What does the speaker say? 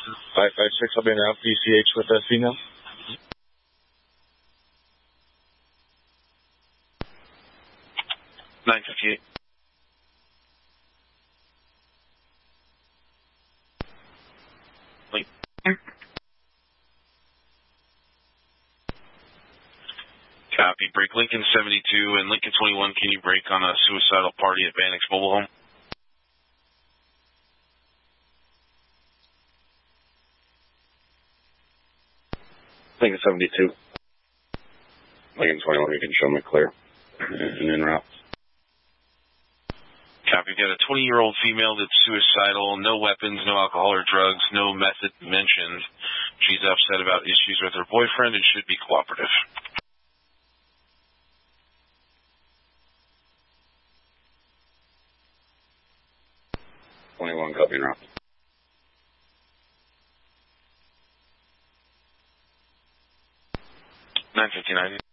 556, I'll be in route PCH with a female. $958. Wait. Copy. Break Lincoln 72 and Lincoln 21. Can you break on a suicidal party at Bannock's mobile home? Lincoln 72. Lincoln 21, you can show me clear. And en route. Copy. Got a 20-year-old female that's suicidal, no weapons, no alcohol or drugs, no method mentioned. She's upset about issues with her boyfriend and should be cooperative. Copy en route. 959.